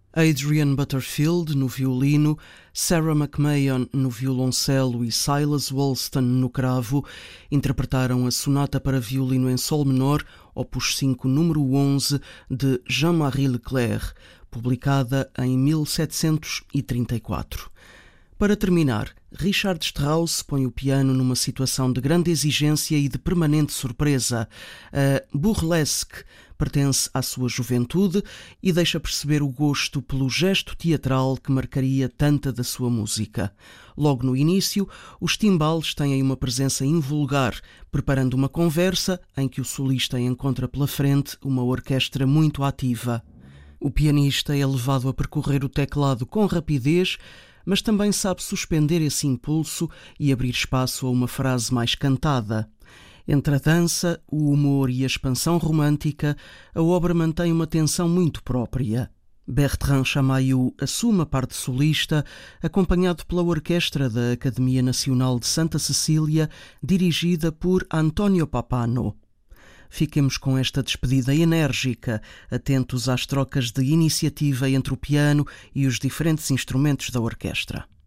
Adrian Butterfield no violino, Sarah McMahon no violoncelo e Silas Woolston no cravo interpretaram a sonata para violino em sol menor, opus 5, número 11, de Jean-Marie Leclerc, publicada em 1734. Para terminar, Richard Strauss põe o piano numa situação de grande exigência e de permanente surpresa. A burlesque pertence à sua juventude e deixa perceber o gosto pelo gesto teatral que marcaria tanta da sua música. Logo no início, os timbales têm uma presença invulgar, preparando uma conversa em que o solista encontra pela frente uma orquestra muito ativa. O pianista é levado a percorrer o teclado com rapidez, mas também sabe suspender esse impulso e abrir espaço a uma frase mais cantada. Entre a dança, o humor e a expansão romântica, a obra mantém uma tensão muito própria. Bertrand Chamayou assume a parte solista, acompanhado pela orquestra da Academia Nacional de Santa Cecília, dirigida por Antonio Pappano. Fiquemos com esta despedida enérgica, atentos às trocas de iniciativa entre o piano e os diferentes instrumentos da orquestra.